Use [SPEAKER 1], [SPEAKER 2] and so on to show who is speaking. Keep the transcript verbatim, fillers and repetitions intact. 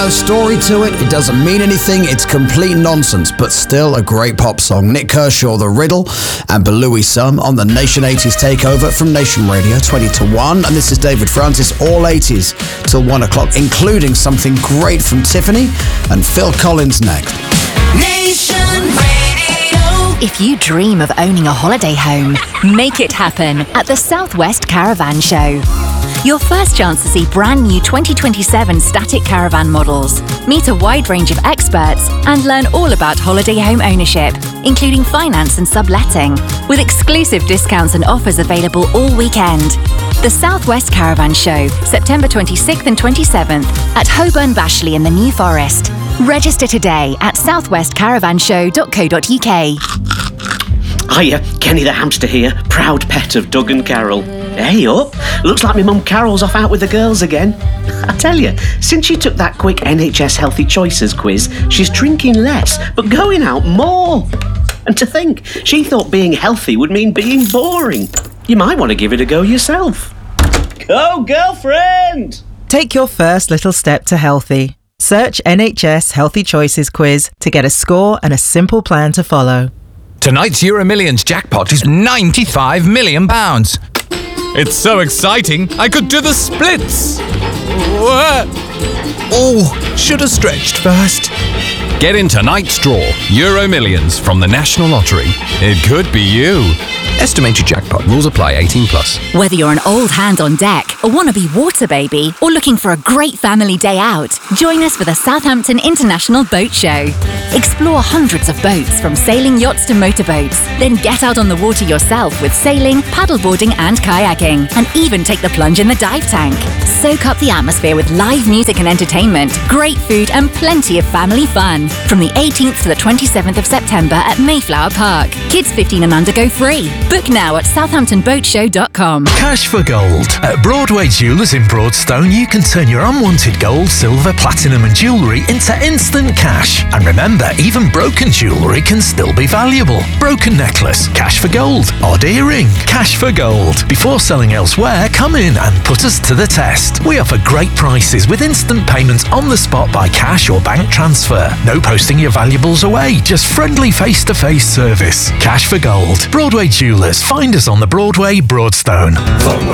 [SPEAKER 1] no story to it, it doesn't mean anything, it's complete nonsense, but still a great pop song. Nick Kershaw, The Riddle, and Belouis Sum on the Nation eighties Takeover from Nation Radio, twenty to one. And this is David Francis, all eighties till one o'clock, including something great from Tiffany and Phil Collins next.
[SPEAKER 2] Nation Radio.
[SPEAKER 3] If you dream of owning a holiday home, make it happen at the Southwest Caravan Show. Your first chance to see brand new twenty twenty-seven static caravan models, meet a wide range of experts, and learn all about holiday home ownership, including finance and subletting, with exclusive discounts and offers available all weekend. The Southwest Caravan Show, September twenty-sixth and twenty-seventh at Holborn Bashley in the New Forest. Register today at southwest caravan show dot co dot uk.
[SPEAKER 4] Hiya, Kenny the hamster here, proud pet of Doug and Carol. Hey up, looks like my mum Carol's off out with the girls again. I tell you, since she took that quick N H S Healthy Choices quiz, she's drinking less, but going out more. And to think, she thought being healthy would mean being boring. You might want to give it a go yourself. Go, girlfriend!
[SPEAKER 5] Take your first little step to healthy. Search N H S Healthy Choices quiz to get a score and a simple plan to follow.
[SPEAKER 6] Tonight's Euro Millions jackpot is ninety-five million pounds. It's so exciting, I could do the splits. What? Oh, should have stretched first. Get in tonight's draw, Euro Millions from the National Lottery. It could be you. Estimated jackpot. Rules apply. eighteen plus.
[SPEAKER 3] Whether you're an old hand on deck, a wannabe water baby, or looking for a great family day out, join us for the Southampton International Boat Show. Explore hundreds of boats, from sailing yachts to motorboats. Then get out on the water yourself with sailing, paddleboarding and kayaking, and even take the plunge in the dive tank. Soak up the atmosphere with live music and entertainment, great food and plenty of family fun. From the eighteenth to the twenty-seventh of September at Mayflower Park. Kids fifteen and under go free. Book now at southampton boat show dot com.
[SPEAKER 7] Cash for gold. At Broadway Jewellers in Broadstone, you can turn your unwanted gold, silver, platinum and jewellery into instant cash. And remember, even broken jewellery can still be valuable. Broken necklace, cash for gold. Odd earring, cash for gold. Before selling elsewhere, come in and put us to the test. We offer great prices with instant payments on the spot by cash or bank transfer. No posting your valuables away, just friendly face-to-face service. Cash for gold. Broadway Jewellers. Find us on the Broadway, Broadstone.